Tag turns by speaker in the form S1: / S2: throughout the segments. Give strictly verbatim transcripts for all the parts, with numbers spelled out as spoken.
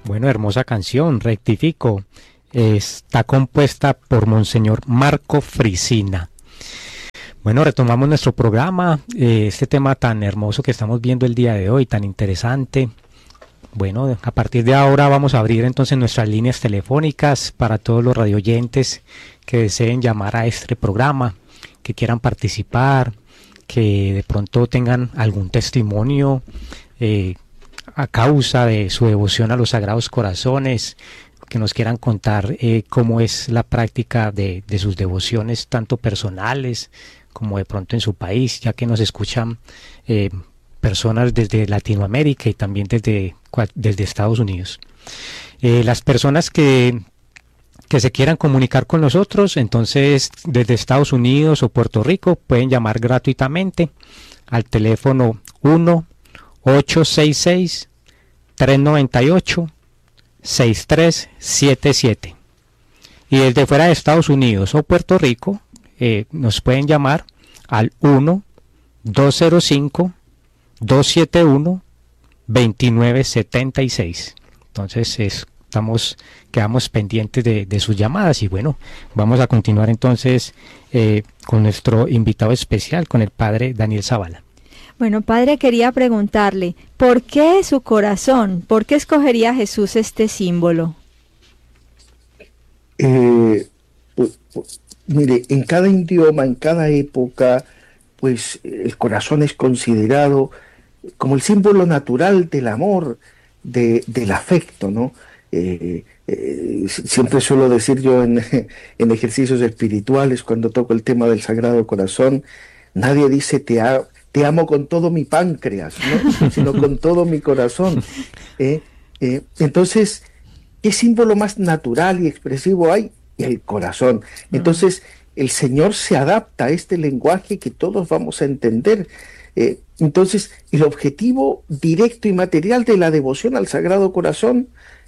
S1: Bueno, hermosa canción, rectifico. Está compuesta por Monseñor Marco Frisina. Bueno, retomamos nuestro programa, eh, este tema tan hermoso que estamos viendo el día de hoy, tan interesante. Bueno, a partir de ahora vamos a abrir entonces nuestras líneas telefónicas para todos los radioyentes que deseen llamar a este programa, que quieran participar, que de pronto tengan algún testimonio eh, a causa de su devoción a los Sagrados Corazones, que nos quieran contar eh, cómo es la práctica de, de sus devociones, tanto personales como de pronto en su país, ya que nos escuchan eh, personas desde Latinoamérica y también desde, desde Estados Unidos. Eh, las personas que, que se quieran comunicar con nosotros, entonces desde Estados Unidos o Puerto Rico, pueden llamar gratuitamente al teléfono uno ocho seis seis, tres nueve ocho, seis tres siete siete. Y desde fuera de Estados Unidos o Puerto Rico, eh, nos pueden llamar al uno dos cero cinco, dos siete uno, dos nueve siete seis. Entonces es, estamos, quedamos pendientes de, de sus llamadas y bueno, vamos a continuar entonces eh, con nuestro invitado especial, con el padre Daniel Zavala.
S2: Bueno, padre, quería preguntarle, ¿por qué su corazón? ¿Por qué escogería Jesús este símbolo?
S3: Eh, pues, pues, mire, en cada idioma, en cada época, pues el corazón es considerado como el símbolo natural del amor, de, del afecto, ¿no? Eh, eh, siempre suelo decir yo en, en ejercicios espirituales, cuando toco el tema del Sagrado Corazón, nadie dice te, ha, te amo con todo mi páncreas, ¿no? Sino con todo mi corazón. Eh, eh, entonces, ¿qué símbolo más natural y expresivo hay? El corazón. Entonces, el Señor se adapta a este lenguaje que todos vamos a entender. Eh, entonces, el objetivo directo y material de la devoción al Sagrado Corazón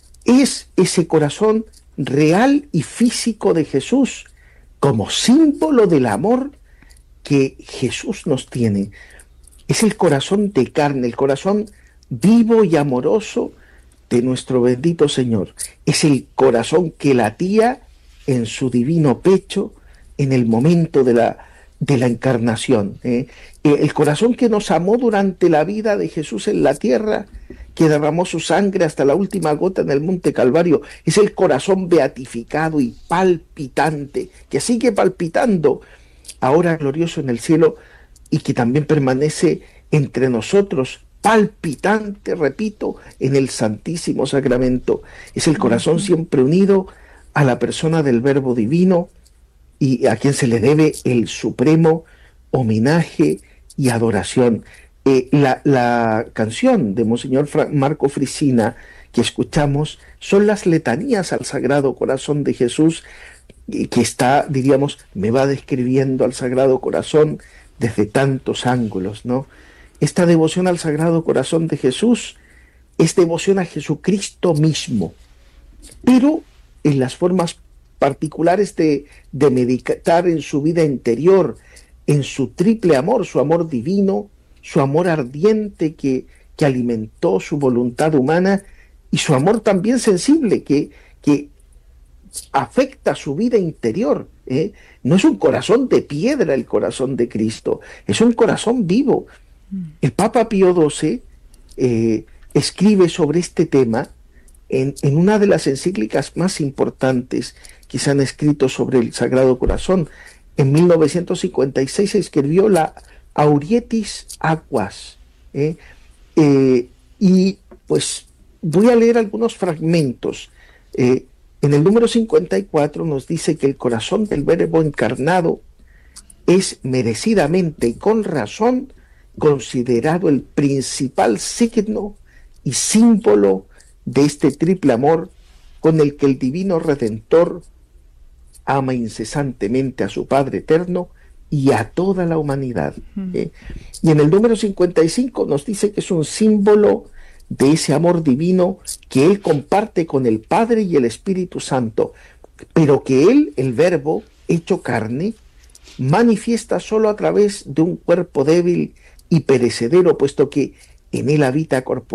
S3: es ese corazón real y físico de Jesús, como símbolo del amor que Jesús nos tiene. Es el corazón de carne, el corazón vivo y amoroso de nuestro bendito Señor. Es el corazón que latía en su divino pecho en el momento de la, de la encarnación. ¿eh? El corazón que nos amó durante la vida de Jesús en la tierra, que derramó su sangre hasta la última gota en el Monte Calvario. Es el corazón beatificado y palpitante, que sigue palpitando ahora glorioso en el cielo y que también permanece entre nosotros, palpitante, repito, en el Santísimo Sacramento. Es el corazón siempre unido a la persona del Verbo Divino y a quien se le debe el supremo homenaje y adoración. Eh, la, la canción de Monseñor Fra- Marco Frisina que escuchamos son las letanías al Sagrado Corazón de Jesús, que está, diríamos, me va describiendo al Sagrado Corazón desde tantos ángulos, ¿no? Esta devoción al Sagrado Corazón de Jesús es devoción a Jesucristo mismo, pero en las formas particulares de, de meditar en su vida interior, en su triple amor, su amor divino, su amor ardiente que, que alimentó su voluntad humana y su amor también sensible que, que afecta su vida interior. ¿eh? No es un corazón de piedra el corazón de Cristo, es un corazón vivo. El Papa Pío doce eh, escribe sobre este tema en, en una de las encíclicas más importantes que se han escrito sobre el Sagrado Corazón. En mil novecientos cincuenta y seis se escribió la Aurietis Aquas. ¿eh? Eh, y pues voy a leer algunos fragmentos. Eh, en el número cincuenta y cuatro nos dice que el corazón del Verbo encarnado es merecidamente y con razón considerado el principal signo y símbolo de este triple amor con el que el Divino Redentor ama incesantemente a su Padre Eterno y a toda la humanidad. ¿eh? Y en el número cincuenta y cinco nos dice que es un símbolo de ese amor divino que Él comparte con el Padre y el Espíritu Santo, pero que Él, el Verbo, hecho carne, manifiesta solo a través de un cuerpo débil y perecedero, puesto que en Él habita corporalmente